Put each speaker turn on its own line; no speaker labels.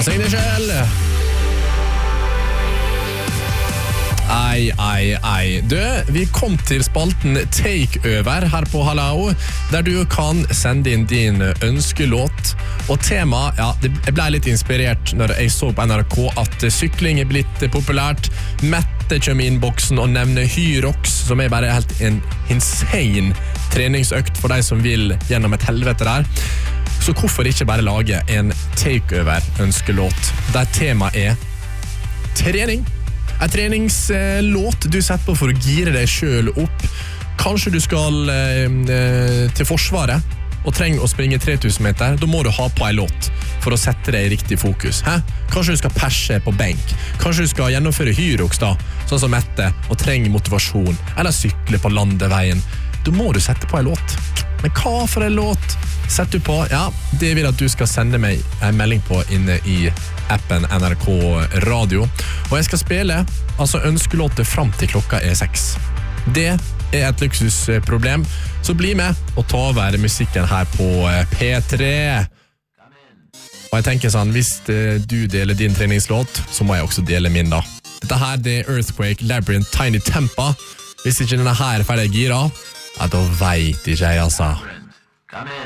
Syng det selv. Ei. Du, vi kom til spalten Takeover her på Hallo, der du kan sende inn din ønskelåt. Og tema, ja, jeg ble litt inspirert når jeg så på NRK at sykling er blitt populært. Mette kommer i innboksen og nevner Hyrox, som er bare helt en insane treningsøkt for de som vil gjennom et helvete der. Så hvorfor ikke bare lage en Takeover-ønskelåt, der tema er trening? En treningslåt du setter på for å gire deg selv opp. Kanskje du skal til forsvaret og trenger å springe 3000 meter. Da må du ha på en låt for å sette deg i riktig fokus. Kanskje du skal perse på benk. Kanskje du skal gjennomføre Hyrox da, sånn som Mette, og trenger motivasjon. Eller sykle på landeveien. Da må du sette på en låt. Men hva for en låt setter du på? Ja, det vil at du skal sende meg en melding på inne i appen NRK Radio. Og jeg skal spille ønskelåter frem til klokka er 6. Det er et luksusproblem, så bli med og ta over musikken her på P3. Og jeg tenker sånn, hvis du deler din treningslåt, så må jeg også dele min da. Dette her, det er Earthquake, Labyrinth, Tiny Tempa. Hvis ikke denne her er ferdig gira, ja, da vet ikke jeg, altså.